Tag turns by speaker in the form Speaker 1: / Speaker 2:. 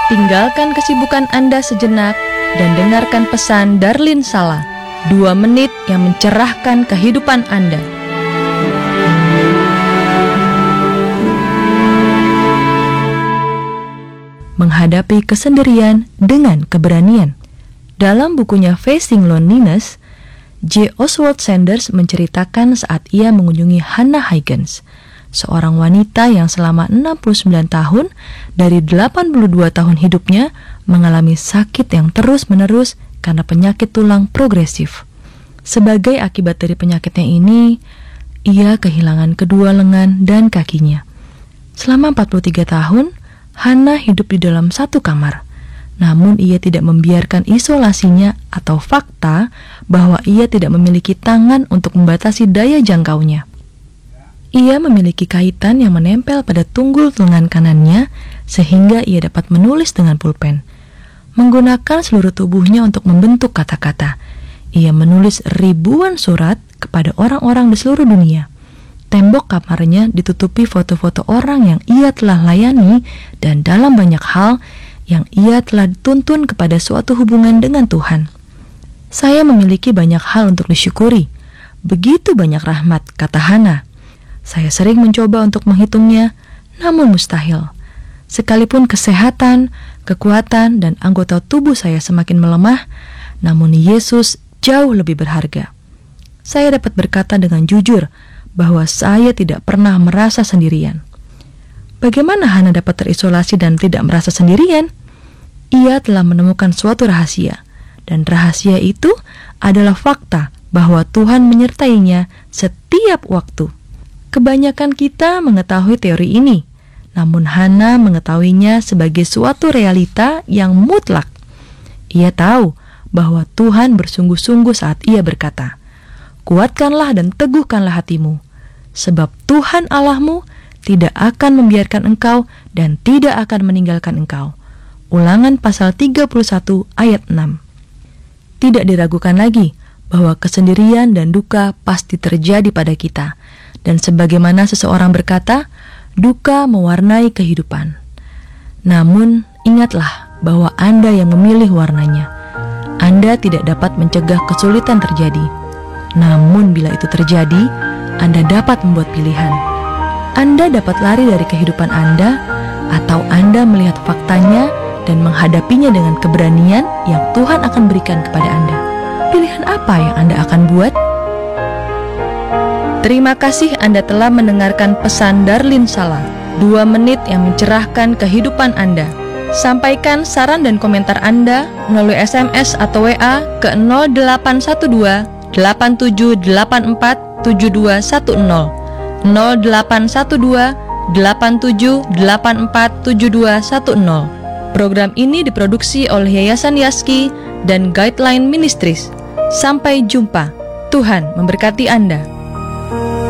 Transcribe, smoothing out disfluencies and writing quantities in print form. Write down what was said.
Speaker 1: Tinggalkan kesibukan Anda sejenak dan dengarkan pesan Darlin Sala, 2 menit yang mencerahkan kehidupan Anda. Menghadapi kesendirian dengan keberanian. Dalam bukunya Facing Loneliness, J. Oswald Sanders menceritakan saat ia mengunjungi Hannah Huygens, seorang wanita yang selama 69 tahun dari 82 tahun hidupnya mengalami sakit yang terus-menerus karena penyakit tulang progresif. Sebagai akibat dari penyakitnya ini, ia kehilangan kedua lengan dan kakinya. Selama 43 tahun, Hannah hidup di dalam satu kamar. Namun ia tidak membiarkan isolasinya atau fakta bahwa ia tidak memiliki tangan untuk membatasi daya jangkaunya. Ia memiliki kaitan yang menempel pada tunggul lengan kanannya sehingga ia dapat menulis dengan pulpen. Menggunakan seluruh tubuhnya untuk membentuk kata-kata. Ia menulis ribuan surat kepada orang-orang di seluruh dunia. Tembok kamarnya ditutupi foto-foto orang yang ia telah layani dan dalam banyak hal yang ia telah dituntun kepada suatu hubungan dengan Tuhan. Saya memiliki banyak hal untuk disyukuri. Begitu banyak rahmat, kata Hannah. Saya sering mencoba untuk menghitungnya, namun mustahil. Sekalipun kesehatan, kekuatan, dan anggota tubuh saya semakin melemah, namun Yesus jauh lebih berharga. Saya dapat berkata dengan jujur bahwa saya tidak pernah merasa sendirian. Bagaimana Hannah dapat terisolasi dan tidak merasa sendirian? Ia telah menemukan suatu rahasia, dan rahasia itu adalah fakta bahwa Tuhan menyertainya setiap waktu. Kebanyakan kita mengetahui teori ini, namun Hannah mengetahuinya sebagai suatu realita yang mutlak. Ia tahu bahwa Tuhan bersungguh-sungguh saat ia berkata, "Kuatkanlah dan teguhkanlah hatimu, sebab Tuhan Allahmu tidak akan membiarkan engkau dan tidak akan meninggalkan engkau." Ulangan pasal 31 ayat 6. Tidak diragukan lagi bahwa kesendirian dan duka pasti terjadi pada kita. Dan sebagaimana seseorang berkata, duka mewarnai kehidupan. Namun ingatlah bahwa Anda yang memilih warnanya. Anda tidak dapat mencegah kesulitan terjadi. Namun bila itu terjadi, Anda dapat membuat pilihan. Anda dapat lari dari kehidupan Anda, atau Anda melihat faktanya dan menghadapinya dengan keberanian yang Tuhan akan berikan kepada Anda. Pilihan apa yang Anda akan buat? Terima kasih Anda telah mendengarkan pesan Darlin Sala, 2 menit yang mencerahkan kehidupan Anda. Sampaikan saran dan komentar Anda melalui SMS atau WA ke 0812 8784 7210 0812 8784 7210. Program ini diproduksi oleh Yayasan Yaski dan Guideline Ministries. Sampai jumpa. Tuhan memberkati Anda.